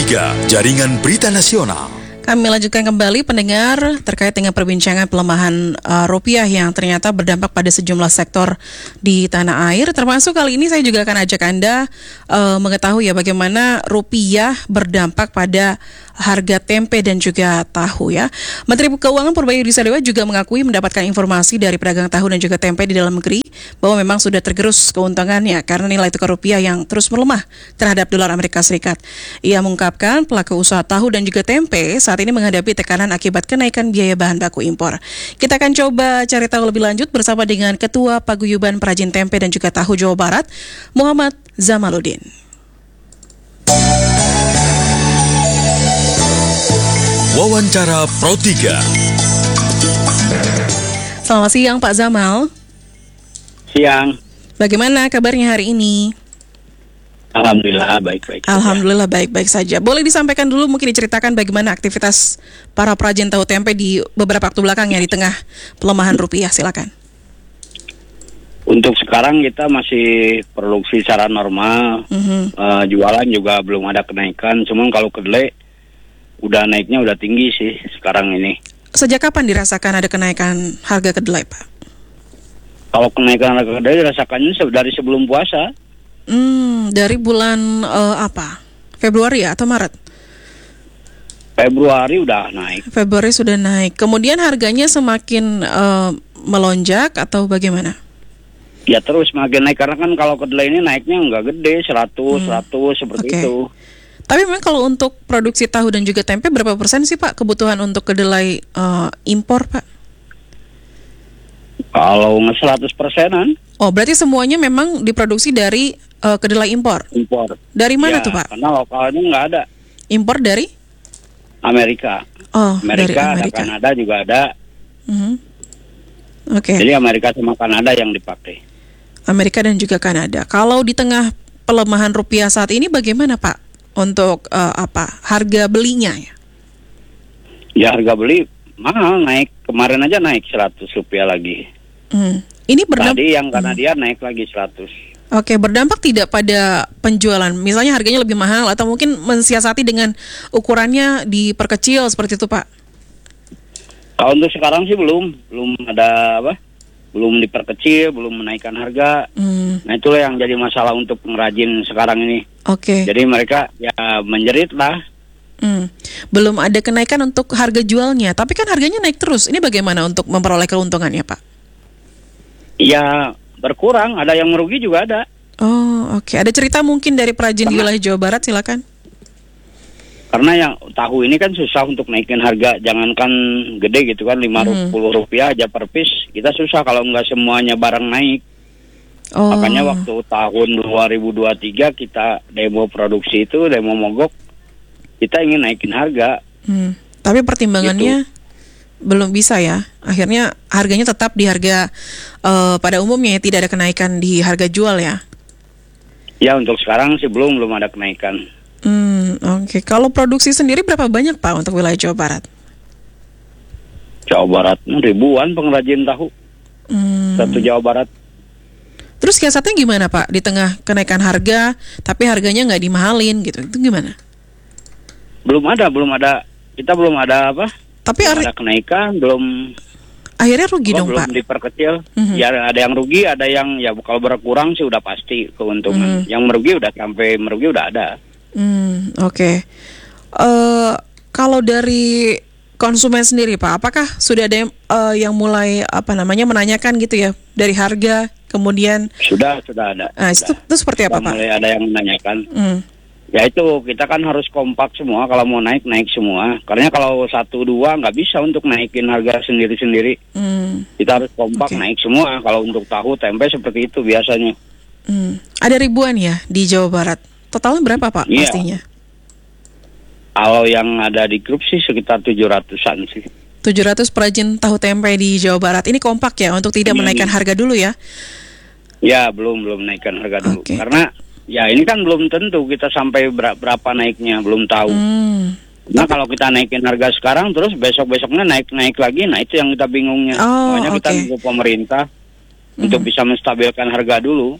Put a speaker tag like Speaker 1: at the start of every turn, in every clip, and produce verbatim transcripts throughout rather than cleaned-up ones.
Speaker 1: tiga, Jaringan Berita Nasional.
Speaker 2: Kami lanjutkan kembali pendengar terkait dengan perbincangan pelemahan uh, rupiah yang ternyata berdampak pada sejumlah sektor di tanah air. Termasuk kali ini saya juga akan ajak Anda uh, mengetahui ya bagaimana rupiah berdampak pada harga tempe dan juga tahu ya. Menteri Keuangan Purbayudi Sadewa juga mengakui mendapatkan informasi dari pedagang tahu dan juga tempe di dalam negeri bahwa memang sudah tergerus keuntungannya karena nilai tukar rupiah yang terus melemah terhadap dolar Amerika Serikat. Ia mengungkapkan pelaku usaha tahu dan juga tempe saat ini menghadapi tekanan akibat kenaikan biaya bahan baku impor. Kita akan coba cari tahu lebih lanjut bersama dengan Ketua Paguyuban Perajin Tempe dan juga Tahu Jawa Barat, Muhammad Zamaludin.
Speaker 1: Wawancara Pro tiga.
Speaker 2: Selamat siang Pak Zamal.
Speaker 3: Siang.
Speaker 2: Bagaimana kabarnya hari ini?
Speaker 3: Alhamdulillah baik-baik.
Speaker 2: Alhamdulillah baik-baik saja. Boleh disampaikan dulu, mungkin diceritakan bagaimana aktivitas para perajin tahu tempe di beberapa waktu belakangnya di tengah pelemahan rupiah, silakan.
Speaker 3: Untuk sekarang kita masih produksi secara normal, mm-hmm. uh, jualan juga belum ada kenaikan. Cuman kalau kedelai udah naiknya udah tinggi sih sekarang ini.
Speaker 2: Sejak kapan dirasakan ada kenaikan harga kedelai, Pak?
Speaker 3: Kalau kenaikan harga kedelai dirasakannya dari sebelum puasa.
Speaker 2: Hmm, dari bulan uh, apa? Februari ya, atau Maret?
Speaker 3: Februari udah naik.
Speaker 2: Februari sudah naik. Kemudian harganya semakin uh, melonjak atau bagaimana?
Speaker 3: Ya terus makin naik karena kan kalau kedelai ini naiknya nggak gede, seratus, hmm. seratus seperti
Speaker 2: okay.
Speaker 3: itu.
Speaker 2: Tapi memang kalau untuk produksi tahu dan juga tempe berapa persen sih Pak kebutuhan untuk kedelai uh, impor Pak?
Speaker 3: Kalau nggak seratus persenan.
Speaker 2: Oh berarti semuanya memang diproduksi dari uh, kedelai impor?
Speaker 3: Impor.
Speaker 2: Dari mana
Speaker 3: ya,
Speaker 2: tuh Pak?
Speaker 3: Karena lokalnya nggak ada.
Speaker 2: Impor dari?
Speaker 3: Amerika.
Speaker 2: Oh
Speaker 3: Amerika,
Speaker 2: dari Amerika.
Speaker 3: Ada Kanada juga ada.
Speaker 2: Mm-hmm. Oke. Okay.
Speaker 3: Jadi Amerika sama Kanada yang dipakai.
Speaker 2: Amerika dan juga Kanada. Kalau di tengah pelemahan rupiah saat ini bagaimana Pak untuk uh, apa harga belinya ya?
Speaker 3: Ya harga beli mahal, naik kemarin aja naik seratus rupiah lagi.
Speaker 2: Hmm. Ini berdampak.
Speaker 3: Tadi yang Kanadian hmm. naik lagi seratus.
Speaker 2: Oke, berdampak tidak pada penjualan? Misalnya harganya lebih mahal atau mungkin mensiasati dengan ukurannya diperkecil seperti itu, Pak?
Speaker 3: Kalau untuk sekarang sih belum, belum ada apa? Belum diperkecil, belum menaikkan harga. Hmm. Nah itulah yang jadi masalah untuk pengrajin sekarang ini.
Speaker 2: Oke.
Speaker 3: Jadi mereka ya menjerit lah.
Speaker 2: Hmm. Belum ada kenaikan untuk harga jualnya, tapi kan harganya naik terus. Ini bagaimana untuk memperoleh keuntungannya, Pak?
Speaker 3: Ya berkurang, ada yang merugi juga ada.
Speaker 2: Oh oke, okay. Ada cerita mungkin dari perajin di wilayah Jawa Barat, silakan.
Speaker 3: Karena yang tahu ini kan susah untuk naikin harga, jangankan gede gitu kan, lima puluh rupiah aja per piece, kita susah kalau nggak semuanya barang naik. Oh. Makanya waktu tahun dua ribu dua puluh tiga kita demo produksi itu, demo mogok, kita ingin naikin harga.
Speaker 2: Hmm. Tapi pertimbangannya gitu. Belum bisa ya. Akhirnya harganya tetap di harga uh, pada umumnya ya, tidak ada kenaikan di harga jual ya.
Speaker 3: Ya untuk sekarang sih belum belum ada kenaikan.
Speaker 2: Hmm, oke. Okay. Kalau produksi sendiri berapa banyak Pak untuk wilayah Jawa Barat?
Speaker 3: Jawa Barat ribuan pengrajin tahu. Hmm. Satu Jawa Barat.
Speaker 2: Terus siasatnya gimana Pak? Di tengah kenaikan harga, tapi harganya nggak dimahalin gitu. Itu gimana?
Speaker 3: Belum ada, belum ada. Kita belum ada apa?
Speaker 2: Tapi
Speaker 3: belum
Speaker 2: ar-
Speaker 3: ada kenaikan, belum.
Speaker 2: Akhirnya rugi oh, dong
Speaker 3: belum
Speaker 2: Pak?
Speaker 3: Belum diperkecil. Mm-hmm. Ya ada yang rugi, ada yang ya kalau berkurang sih udah pasti keuntungan. Mm. Yang merugi udah sampai merugi udah ada.
Speaker 2: Hmm, oke. Okay. Uh, kalau dari konsumen sendiri Pak, apakah sudah ada yang, uh, yang mulai apa namanya menanyakan gitu ya dari harga kemudian?
Speaker 3: Sudah, sudah ada.
Speaker 2: Nah, itu, itu seperti apa
Speaker 3: sudah
Speaker 2: Pak?
Speaker 3: Mulai ada yang menanyakan.
Speaker 2: Hmm.
Speaker 3: Ya itu kita kan harus kompak semua, kalau mau naik naik semua. Karena kalau satu dua nggak bisa untuk naikin harga sendiri-sendiri. Hmm. Kita harus kompak okay. naik semua. Kalau untuk tahu tempe seperti itu biasanya.
Speaker 2: Hmm. Ada ribuan ya di Jawa Barat. Totalnya berapa Pak
Speaker 3: iya.
Speaker 2: pastinya?
Speaker 3: Kalau yang ada di grup sih sekitar tujuh ratusan sih.
Speaker 2: tujuh ratus perajin tahu tempe di Jawa Barat. Ini kompak ya untuk tidak hmm. menaikkan harga dulu ya?
Speaker 3: Ya belum belum naikkan harga dulu.
Speaker 2: Okay.
Speaker 3: Karena ya ini kan belum tentu kita sampai berapa naiknya, belum tahu. Hmm. Nah Tapi... kalau kita naikin harga sekarang terus besok-besoknya naik-naik lagi, nah itu yang kita bingungnya.
Speaker 2: Oh,
Speaker 3: Makanya
Speaker 2: okay.
Speaker 3: kita nunggu pemerintah hmm. untuk bisa menstabilkan harga dulu.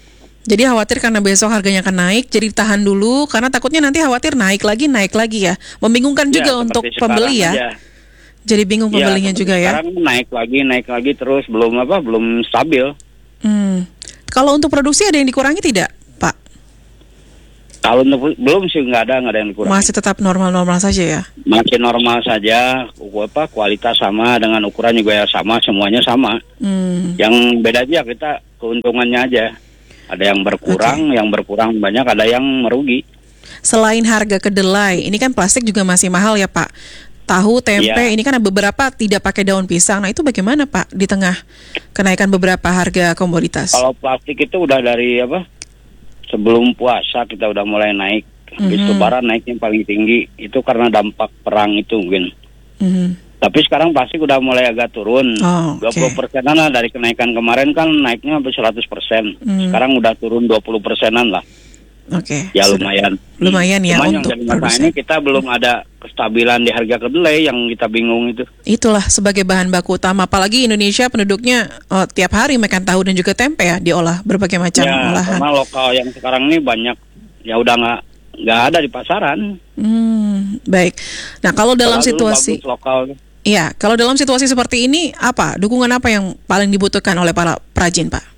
Speaker 2: Jadi khawatir karena besok harganya akan naik, jadi tahan dulu karena takutnya nanti khawatir naik lagi, naik lagi ya. Membingungkan juga
Speaker 3: Ya,
Speaker 2: untuk
Speaker 3: seperti
Speaker 2: pembeli ya.
Speaker 3: sekarang aja.
Speaker 2: Jadi bingung pembelinya
Speaker 3: seperti
Speaker 2: juga ya.
Speaker 3: Sekarang naik lagi, naik lagi terus belum apa, belum stabil.
Speaker 2: Hmm. Kalau untuk produksi ada yang dikurangi tidak, Pak?
Speaker 3: Kalau untuk belum sih nggak ada, nggak ada yang kurang.
Speaker 2: Masih tetap normal-normal saja ya.
Speaker 3: Masih normal saja, apa kualitas sama dengan ukuran juga ya sama, semuanya sama.
Speaker 2: Hmm.
Speaker 3: Yang beda aja kita keuntungannya aja. Ada yang berkurang, yang berkurang banyak, ada yang merugi.
Speaker 2: Selain harga kedelai, ini kan plastik juga masih mahal ya Pak. Tahu, tempe,
Speaker 3: Iya.
Speaker 2: ini kan ada beberapa tidak pakai daun pisang. Nah itu bagaimana Pak di tengah kenaikan beberapa harga komoditas?
Speaker 3: Kalau plastik itu udah dari apa? Sebelum puasa kita udah mulai naik. Habis
Speaker 2: Mhm.
Speaker 3: lebaran naiknya paling tinggi. Itu karena dampak perang itu mungkin.
Speaker 2: Mhm.
Speaker 3: Tapi sekarang plastik udah mulai agak turun.
Speaker 2: Oh,
Speaker 3: dua puluh persenan lah dari kenaikan kemarin kan naiknya sampai seratus persen.
Speaker 2: Hmm.
Speaker 3: Sekarang udah turun dua puluh persenan lah.
Speaker 2: Oke.
Speaker 3: Ya
Speaker 2: sudah.
Speaker 3: lumayan.
Speaker 2: Lumayan ya
Speaker 3: Cuman yang
Speaker 2: untuk
Speaker 3: jadi masalah
Speaker 2: produsen.
Speaker 3: ini kita belum ada kestabilan di harga kedelai yang kita bingung itu.
Speaker 2: Itulah sebagai bahan baku utama. Apalagi Indonesia penduduknya oh, tiap hari makan tahu dan juga tempe ya diolah berbagai macam
Speaker 3: Ya,
Speaker 2: olahan.
Speaker 3: karena lokal yang sekarang ini banyak ya udah nggak nggak ada di pasaran.
Speaker 2: Hmm, baik. Nah kalau dalam
Speaker 3: Kalau dulu
Speaker 2: situasi,
Speaker 3: bagus lokal.
Speaker 2: iya, kalau dalam situasi seperti ini apa dukungan apa yang paling dibutuhkan oleh para perajin, Pak?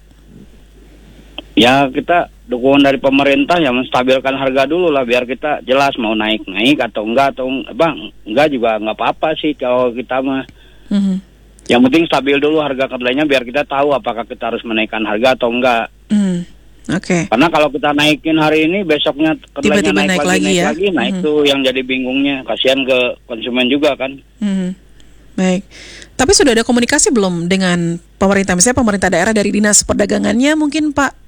Speaker 3: Ya kita dukungan dari pemerintah yang menstabilkan harga dulu lah biar kita jelas mau naik naik atau enggak atau bang enggak juga nggak apa-apa sih kalau kita mah.
Speaker 2: Mhm.
Speaker 3: Yang penting stabil dulu harga kedelainya biar kita tahu apakah kita harus menaikkan harga atau enggak.
Speaker 2: Hmm, Oke.
Speaker 3: Karena kalau kita naikin hari ini besoknya kedelainya
Speaker 2: Tiba-tiba
Speaker 3: naik,
Speaker 2: naik
Speaker 3: lagi,
Speaker 2: lagi
Speaker 3: naik
Speaker 2: ya.
Speaker 3: lagi, nah
Speaker 2: Mhm.
Speaker 3: itu yang jadi bingungnya. Kasihan ke konsumen juga kan.
Speaker 2: Mhm. Baik. Tapi sudah ada komunikasi belum dengan pemerintah, misalnya pemerintah daerah dari dinas perdagangannya mungkin Pak?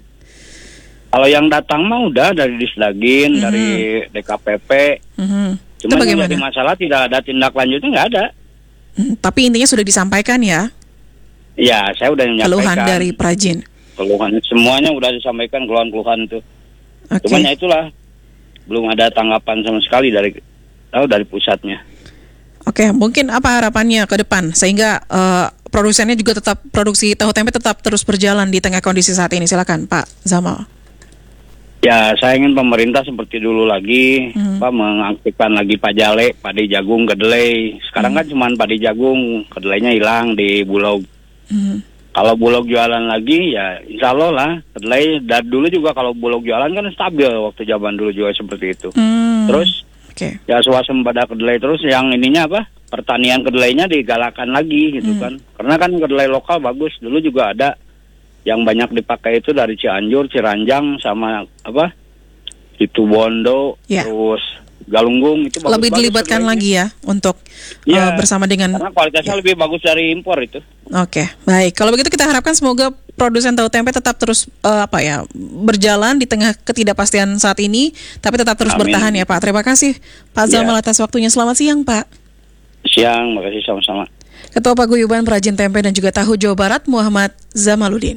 Speaker 3: Kalau yang datang mah udah dari Disdagin,
Speaker 2: Mhm.
Speaker 3: dari D K P P.
Speaker 2: Mhm. Itu
Speaker 3: Cuma yang
Speaker 2: bagaimana?
Speaker 3: jadi masalah tidak ada tindak lanjutnya, nggak ada.
Speaker 2: Hmm, Tapi intinya sudah disampaikan ya
Speaker 3: Ya, saya udah menyampaikan.
Speaker 2: keluhan dari perajin.
Speaker 3: Keluhan semuanya udah disampaikan, keluhan-keluhan itu.
Speaker 2: Oke.
Speaker 3: Cuman ya itulah, belum ada tanggapan sama sekali dari tahu dari pusatnya.
Speaker 2: Oke, mungkin apa harapannya ke depan sehingga eh, produsennya juga tetap produksi tahu tempe tetap terus berjalan di tengah kondisi saat ini. Silakan Pak Zamal.
Speaker 3: Ya, saya ingin pemerintah seperti dulu lagi,
Speaker 2: Hmm.
Speaker 3: apa mengaktifkan lagi pajale, padi jagung, kedelai. Sekarang kan cuma padi jagung, kedelainya hilang di Bulog.
Speaker 2: Mhm.
Speaker 3: Kalau Bulog jualan lagi, ya insya Allah lah. Kedelai dari dulu juga kalau Bulog jualan kan stabil waktu zaman dulu juga seperti itu.
Speaker 2: Hmm.
Speaker 3: Terus
Speaker 2: Oke.
Speaker 3: ya swasembada kedelai terus, yang ininya apa? Pertanian kedelainya digalakan lagi gitu
Speaker 2: Hmm.
Speaker 3: kan. Karena kan kedelai lokal bagus. Dulu juga ada yang banyak dipakai itu dari Cianjur, Ciranjang sama apa? Itu Bondo,
Speaker 2: Ya.
Speaker 3: terus Galunggung itu bagus.
Speaker 2: Lebih dilibatkan lagi ya untuk
Speaker 3: Ya,
Speaker 2: eh, bersama dengan.
Speaker 3: karena kualitasnya lebih bagus dari impor itu.
Speaker 2: Oke, baik. Kalau begitu kita harapkan semoga produsen tahu tempe tetap terus eh, apa ya berjalan di tengah ketidakpastian saat ini, tapi tetap terus
Speaker 3: Amin.
Speaker 2: bertahan ya Pak. Terima kasih Pak
Speaker 3: Ya.
Speaker 2: Zamal atas waktunya. Selamat siang Pak.
Speaker 3: Siang, makasih sama-sama.
Speaker 2: Ketua Paguyuban Perajin Tempe dan juga Tahu Jawa Barat Muhammad Zamaluddin.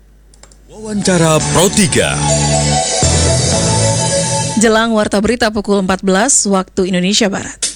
Speaker 1: Wawancara Pro tiga.
Speaker 2: Jelang warta berita pukul empat belas waktu Indonesia Barat.